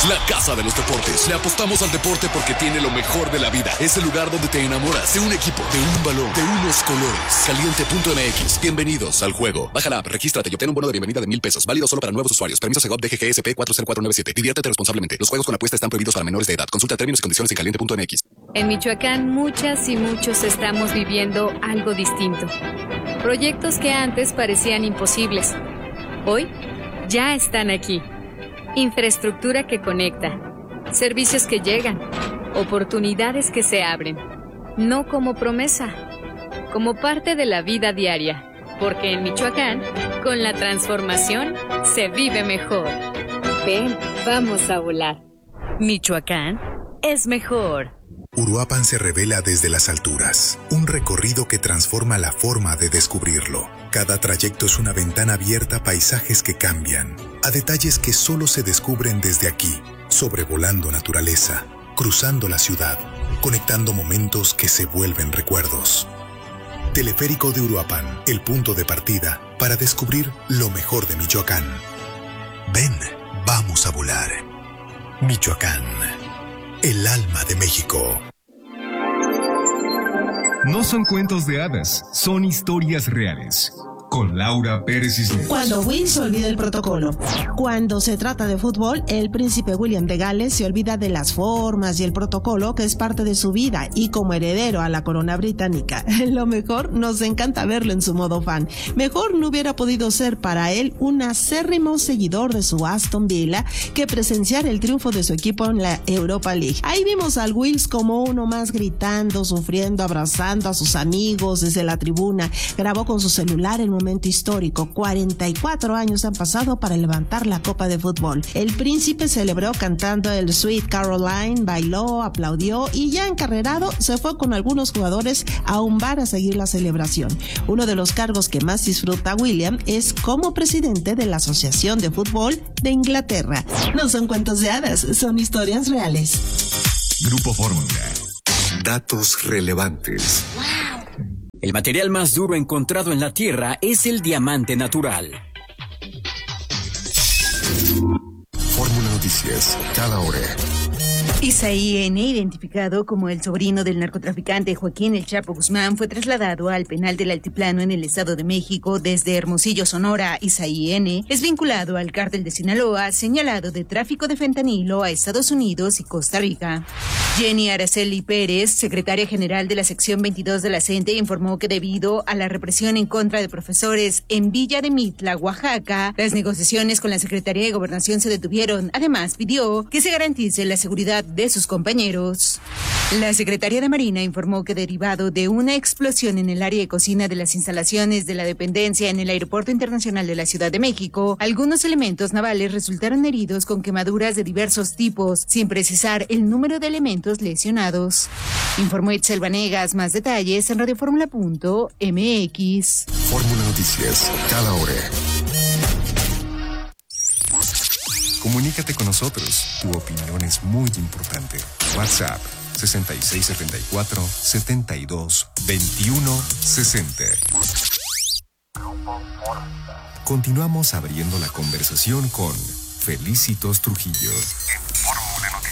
la casa de los deportes. Le apostamos al deporte porque tiene lo mejor de la vida. Es el lugar donde te enamoras de un equipo, de un balón, de unos colores. Caliente.mx. Bienvenidos al juego. Baja la app, regístrate y obtén un bono de bienvenida de $1,000. Válido solo para nuevos usuarios. Permiso Segov DGGSP 40497. Diviértete responsablemente. Los juegos con apuesta están prohibidos para menores de edad. Consulta términos y condiciones en Caliente.mx. En Michoacán, muchas y muchos estamos viviendo algo distinto. Proyectos que antes parecían imposibles. Hoy ya están aquí. Infraestructura que conecta, servicios que llegan, oportunidades que se abren. No como promesa, como parte de la vida diaria. Porque en Michoacán, con la transformación, se vive mejor. Ven, vamos a volar. Michoacán es mejor. Uruapan se revela desde las alturas, un recorrido que transforma la forma de descubrirlo. Cada trayecto es una ventana abierta a paisajes que cambian, a detalles que solo se descubren desde aquí, sobrevolando naturaleza, cruzando la ciudad, conectando momentos que se vuelven recuerdos. Teleférico de Uruapan, el punto de partida para descubrir lo mejor de Michoacán. Ven, vamos a volar. Michoacán, el alma de México. No son cuentos de hadas, son historias reales. Con Laura Pérez Cisneros. Cuando Will se olvida el protocolo. Cuando se trata de fútbol, el príncipe William de Gales se olvida de las formas y el protocolo que es parte de su vida, y como heredero a la corona británica, lo mejor, nos encanta verlo en su modo fan. Mejor no hubiera podido ser para él un acérrimo seguidor de su Aston Villa que presenciar el triunfo de su equipo en la Europa League. Ahí vimos al Wills como uno más, gritando, sufriendo, abrazando a sus amigos desde la tribuna. Grabó con su celular el momento histórico. 44 años han pasado para levantar la copa de fútbol. El príncipe celebró cantando el Sweet Caroline, bailó, aplaudió y ya encarrerado se fue con algunos jugadores a un bar a seguir la celebración. Uno de los cargos que más disfruta William es como presidente de la Asociación de Fútbol de Inglaterra. No son cuentos de hadas, son historias reales. Grupo Fórmula. Datos relevantes. El material más duro encontrado en la Tierra es el diamante natural. Fórmula Noticias, cada hora. Isaí N., identificado como el sobrino del narcotraficante Joaquín El Chapo Guzmán, fue trasladado al penal del Altiplano en el Estado de México desde Hermosillo, Sonora. Isaí N. es vinculado al cártel de Sinaloa, señalado de tráfico de fentanilo a Estados Unidos y Costa Rica. Jenny Araceli Pérez, secretaria general de la sección 22 de la CENTE, informó que debido a la represión en contra de profesores en Villa de Mitla, Oaxaca, las negociaciones con la Secretaría de Gobernación se detuvieron. Además, pidió que se garantice la seguridad de sus compañeros. La Secretaría de Marina informó que derivado de una explosión en el área de cocina de las instalaciones de la dependencia en el Aeropuerto Internacional de la Ciudad de México, algunos elementos navales resultaron heridos con quemaduras de diversos tipos, sin precisar el número de elementos lesionados. Informó Itzel Vanegas. Más detalles en radioformula.mx. Fórmula Noticias, cada hora. Comunícate con nosotros. Tu opinión es muy importante. WhatsApp 6674-722160. Continuamos abriendo la conversación con Felicitos Trujillo. En Fórmula Noticias.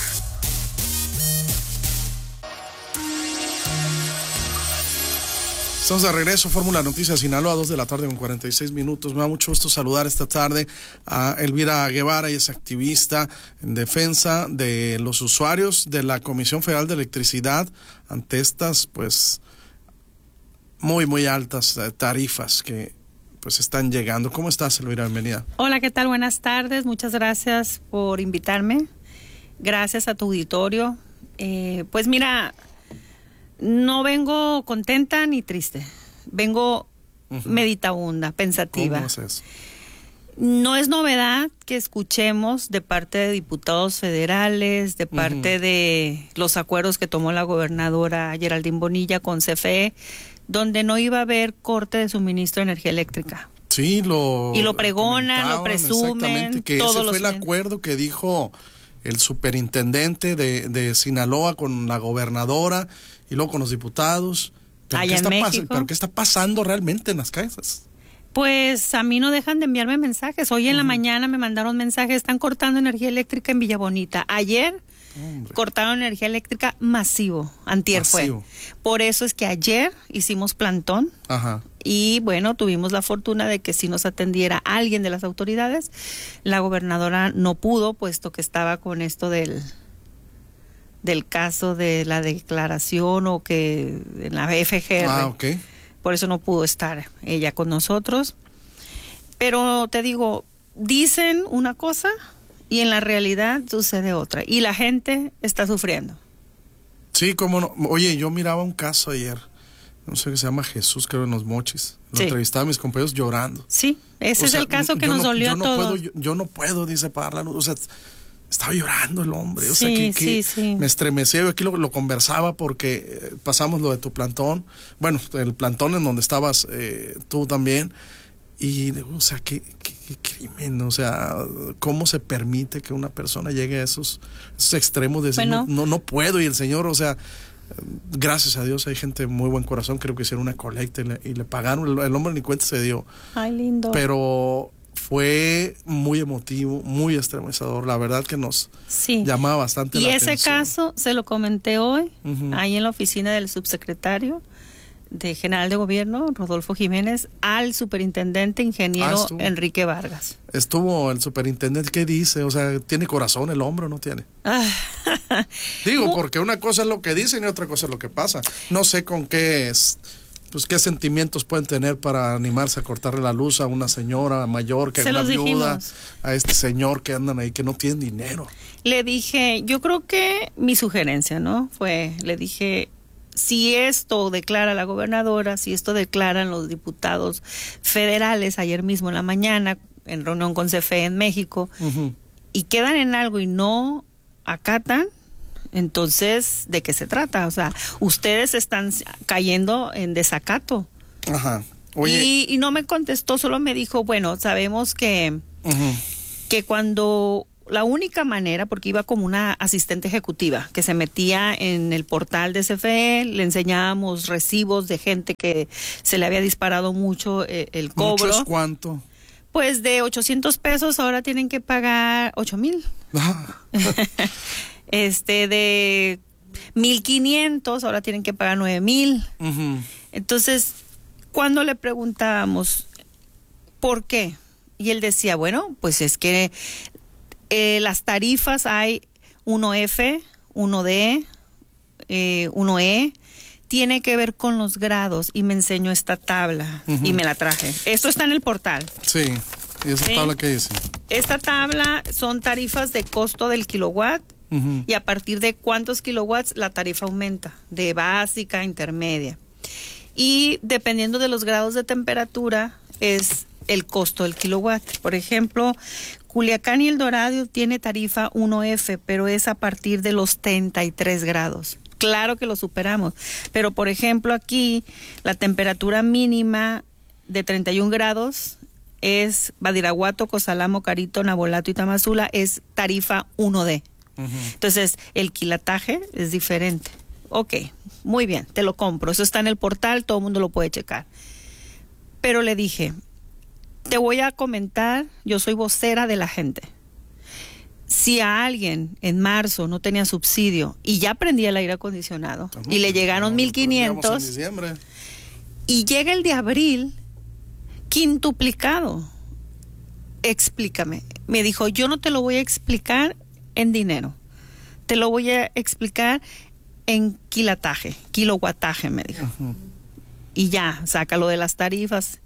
Estamos de regreso, Fórmula Noticias Sinaloa, 2 de la tarde con 46 minutos. Me da mucho gusto saludar esta tarde a Elvira Guevara, ella es activista en defensa de los usuarios de la Comisión Federal de Electricidad ante estas, pues, muy altas tarifas que pues están llegando. ¿Cómo estás, Elvira? Bienvenida. Hola, ¿qué tal? Buenas tardes. Muchas gracias por invitarme. Gracias a tu auditorio. Pues mira, no vengo contenta ni triste. Vengo meditabunda, pensativa. ¿Cómo es eso? No es novedad que escuchemos de parte de diputados federales, de parte de los acuerdos que tomó la gobernadora Geraldine Bonilla con CFE, donde no iba a haber corte de suministro de energía eléctrica. Sí, lo pregonan, lo presumen. Que ese fue el acuerdo que dijo el superintendente de Sinaloa con la gobernadora y luego con los diputados. Allá en México. ¿Pero qué está pasando realmente en las casas? Pues a mí no dejan de enviarme mensajes. Hoy en la mañana me mandaron mensajes, están cortando energía eléctrica en Villa Bonita. Ayer cortaron energía eléctrica masivo, antier fue. Por eso es que ayer hicimos plantón. Ajá. Y bueno, tuvimos la fortuna de que si nos atendiera alguien de las autoridades. La gobernadora no pudo, puesto que estaba con esto del caso de la declaración o que en la FGR. Ah, ok. Por eso no pudo estar ella con nosotros. Pero te digo, dicen una cosa y en la realidad sucede otra. Y la gente está sufriendo. Sí, cómo no. Oye, yo miraba un caso ayer. No sé qué se llama Jesús, creo, en Los Mochis. Lo entrevistaba a mis compañeros llorando. Sí, ese es el caso que nos dolió a todos. Yo no puedo, dice, pagar la luz. O sea, estaba llorando el hombre. O sí, sea, sí. Me estremeció. Yo aquí lo conversaba porque pasamos lo de tu plantón. Bueno, el plantón en donde estabas tú también. Y, o sea, qué crimen. O sea, ¿cómo se permite que una persona llegue a esos extremos de decir, bueno, no puedo? Y el Señor, o sea, gracias a Dios hay gente de muy buen corazón. Creo que hicieron una colecta y le pagaron. El hombre ni cuenta se dio. Ay, lindo. Pero fue muy emotivo, muy estremecedor. La verdad que nos llamaba bastante la atención. Y ese caso se lo comenté hoy, ahí en la oficina del subsecretario de General de Gobierno, Rodolfo Jiménez, al superintendente ingeniero Enrique Vargas. Estuvo el superintendente. ¿Qué dice? O sea, ¿tiene corazón el hombre o no tiene? Digo, porque una cosa es lo que dicen y otra cosa es lo que pasa. No sé con qué qué sentimientos pueden tener para animarse a cortarle la luz a una señora mayor, que es una viuda, a este señor que andan ahí, que no tienen dinero. Le dije, yo creo que mi sugerencia, ¿no? Le dije, si esto declara la gobernadora, si esto declaran los diputados federales ayer mismo en la mañana, en reunión con CFE en México, y quedan en algo y no acatan, entonces, ¿de qué se trata? O sea, ustedes están cayendo en desacato. Ajá. Oye. Y no me contestó, solo me dijo, bueno, sabemos que cuando la única manera, porque iba como una asistente ejecutiva que se metía en el portal de CFE, le enseñábamos recibos de gente que se le había disparado mucho el cobro. ¿Mucho es cuánto? Pues de 800 pesos ahora tienen que pagar 8,000. De 1,500 ahora tienen que pagar 9,000. Entonces, cuando le preguntábamos ¿por qué? Y él decía, bueno, pues es que las tarifas hay 1F, 1D, 1E, tiene que ver con los grados, y me enseñó esta tabla y me la traje. Esto está en el portal. Sí, ¿y esa tabla qué dice? Esta tabla son tarifas de costo del kilowatt y a partir de cuántos kilowatts la tarifa aumenta, de básica a intermedia. Y dependiendo de los grados de temperatura es el costo del kilowatt. Por ejemplo, Culiacán y El Dorado tiene tarifa 1F, pero es a partir de los 33 grados. Claro que lo superamos, pero por ejemplo aquí la temperatura mínima de 31 grados es Badiraguato, Cozalamo, Carito, Nabolato y Tamazula, es tarifa 1D. Entonces el quilataje es diferente. Ok, muy bien, te lo compro, eso está en el portal, todo el mundo lo puede checar. Pero le dije, te voy a comentar, yo soy vocera de la gente. Si a alguien en marzo no tenía subsidio y ya prendía el aire acondicionado y le llegaron 1,500 y llega el de abril quintuplicado, explícame. Me dijo, yo no te lo voy a explicar en dinero, te lo voy a explicar en kilowataje, me dijo. Y ya, sácalo de las tarifas.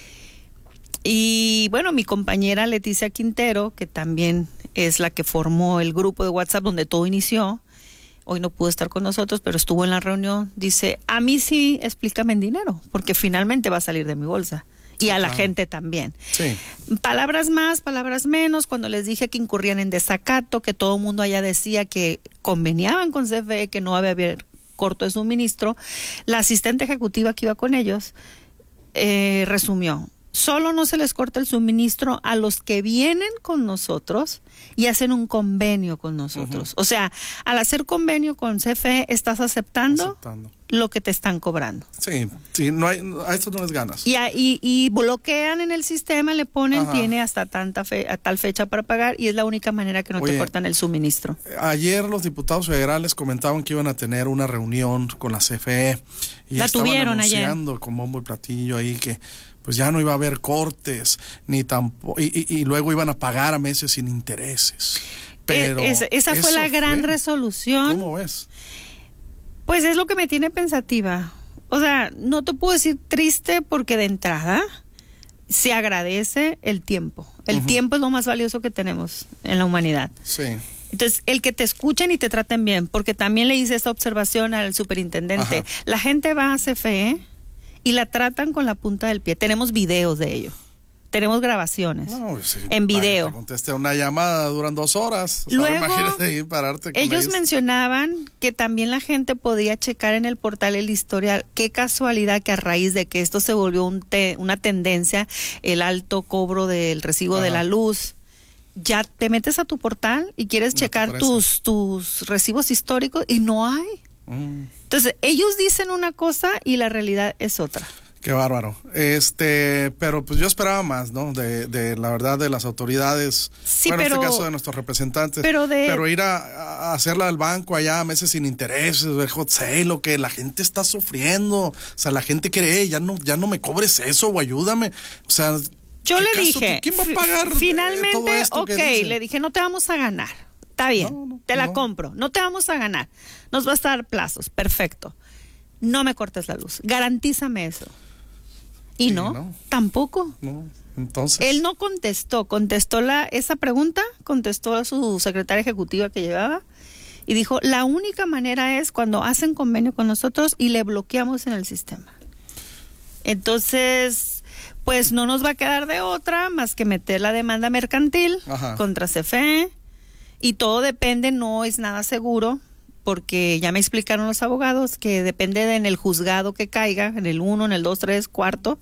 Y bueno, mi compañera Leticia Quintero, que también es la que formó el grupo de WhatsApp donde todo inició, hoy no pudo estar con nosotros, pero estuvo en la reunión, dice, a mí sí explícame en dinero, porque finalmente va a salir de mi bolsa. Y a la gente también. Sí. Palabras más, palabras menos, cuando les dije que incurrían en desacato, que todo el mundo allá decía que conveniaban con CFE, que no había haber corto de suministro, la asistente ejecutiva que iba con ellos resumió, solo no se les corta el suministro a los que vienen con nosotros y hacen un convenio con nosotros. O sea, al hacer convenio con CFE estás aceptando lo que te están cobrando. Sí, no hay, a esto no les ganas. Y bloquean en el sistema, le ponen, tiene hasta a tal fecha para pagar, y es la única manera que no te cortan el suministro. Ayer los diputados federales comentaban que iban a tener una reunión con la CFE y la estaban tuvieron anunciando ayer con bombo y platillo ahí que pues ya no iba a haber cortes ni tampoco y luego iban a pagar a meses sin intereses. Pero esa fue la gran resolución. ¿Cómo ves? Pues es lo que me tiene pensativa. O sea, no te puedo decir triste porque de entrada se agradece el tiempo. El tiempo es lo más valioso que tenemos en la humanidad. Sí. Entonces, el que te escuchen y te traten bien, porque también le hice esta observación al superintendente. La gente va a CFE y la tratan con la punta del pie. Tenemos videos de ello. Tenemos grabaciones en video. Contesté una llamada, duran 2 horas. Luego, imagínate ir, pararte con ellos mencionaban que también la gente podía checar en el portal el historial. Qué casualidad que a raíz de que esto se volvió una tendencia, el alto cobro del recibo de la luz, ya te metes a tu portal y quieres checar tus recibos históricos y no hay. Entonces, ellos dicen una cosa y la realidad es otra. Qué bárbaro. Pero pues yo esperaba más, ¿no? De la verdad de las autoridades. Sí, bueno, pero, en este caso de nuestros representantes. Pero ir a hacerla al banco allá a meses sin intereses, el hot sale, lo que la gente está sufriendo. O sea, la gente quiere, ya no me cobres eso o ayúdame. O sea, yo le dije, ¿quién va a pagar finalmente, todo esto le dije, no te vamos a ganar. Está bien, te la compro. No te vamos a ganar. Nos vas a dar plazos. Perfecto. No me cortes la luz. Garantízame eso. Y tampoco. No, entonces. Él no contestó esa pregunta, contestó a su secretaria ejecutiva que llevaba y dijo, la única manera es cuando hacen convenio con nosotros y le bloqueamos en el sistema. Entonces, pues no nos va a quedar de otra más que meter la demanda mercantil contra CFE y todo depende, no es nada seguro. Porque ya me explicaron los abogados que depende en el juzgado que caiga, en el 1, en el 2, 3, 4,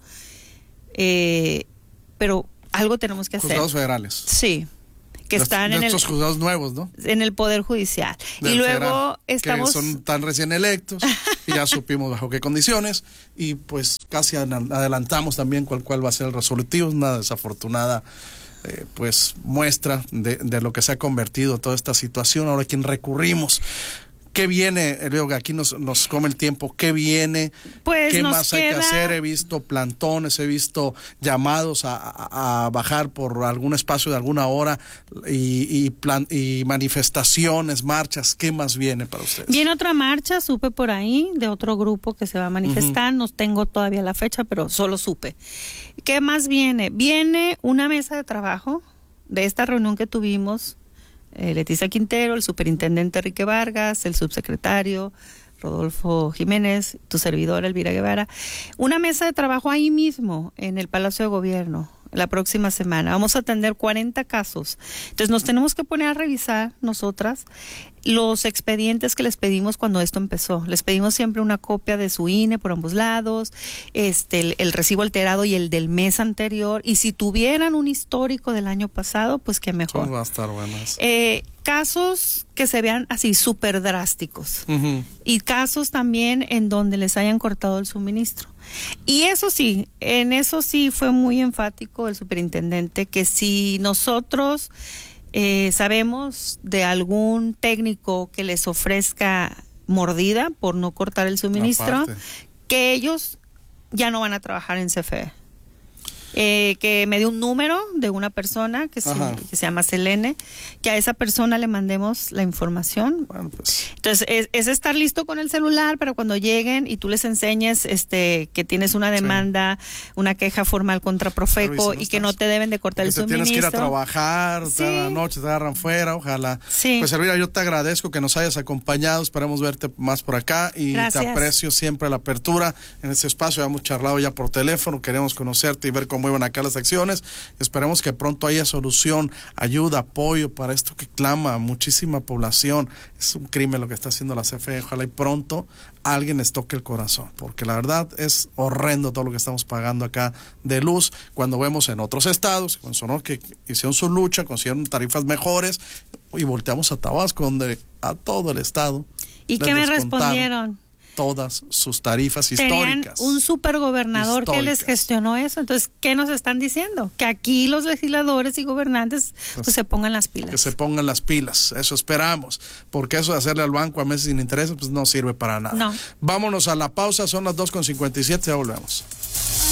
pero algo tenemos que hacer. Juzgados federales. Sí, que están en estos juzgados nuevos, ¿no? En el Poder Judicial. Y luego estamos... Que son tan recién electos y ya supimos bajo qué condiciones y pues casi adelantamos también cuál va a ser el resolutivo, una desafortunada pues muestra de lo que se ha convertido toda esta situación. Ahora, ¿a quién recurrimos? ¿Qué viene? Leo, aquí nos come el tiempo. ¿Qué viene? Pues ¿Qué más hay que hacer? He visto plantones, he visto llamados a bajar por algún espacio de alguna hora y manifestaciones, marchas. ¿Qué más viene para ustedes? Viene otra marcha, supe por ahí, de otro grupo que se va a manifestar. No tengo todavía la fecha, pero solo supe. ¿Qué más viene? Viene una mesa de trabajo de esta reunión que tuvimos. Leticia Quintero, el superintendente Enrique Vargas, el subsecretario Rodolfo Jiménez, tu servidora Elvira Guevara, una mesa de trabajo ahí mismo en el Palacio de Gobierno la próxima semana. Vamos a atender 40 casos. Entonces nos tenemos que poner a revisar nosotras los expedientes que les pedimos cuando esto empezó. Les pedimos siempre una copia de su INE por ambos lados, el recibo alterado y el del mes anterior. Y si tuvieran un histórico del año pasado, pues qué mejor. Va a estar buenas. Casos que se vean así súper drásticos. Y casos también en donde les hayan cortado el suministro. Y eso sí, en eso sí fue muy enfático el superintendente, que si nosotros sabemos de algún técnico que les ofrezca mordida por no cortar el suministro, que ellos ya no van a trabajar en CFE. Que me dio un número de una persona que se llama Selene, que a esa persona le mandemos la información. Bueno, pues. Entonces es estar listo con el celular para cuando lleguen y tú les enseñes que tienes una demanda, una queja formal contra Profeco y que no te deben de cortar el suministro. Tienes que ir a trabajar, toda la noche te agarran fuera, ojalá. Sí. Pues Elvira, yo te agradezco que nos hayas acompañado, esperamos verte más por acá y Gracias. Te aprecio siempre la apertura en este espacio. Hemos charlado ya por teléfono, queremos conocerte y ver cómo iban acá las acciones. Esperemos que pronto haya solución, ayuda, apoyo para esto que clama muchísima población. Es un crimen lo que está haciendo la CFE. Ojalá y pronto alguien les toque el corazón, porque la verdad es horrendo todo lo que estamos pagando acá de luz, cuando vemos en otros estados, con Sonora, que hicieron su lucha, consiguieron tarifas mejores, y volteamos a Tabasco, donde a todo el estado. ¿Y qué me respondieron? todas sus tarifas Tenían históricas. un supergobernador que les gestionó eso. Entonces, ¿qué nos están diciendo? Que aquí los legisladores y gobernantes pues se pongan las pilas. Que se pongan las pilas, eso esperamos, porque eso de hacerle al banco a meses sin intereses pues no sirve para nada. No. Vámonos a la pausa, son las 2:57, ya volvemos.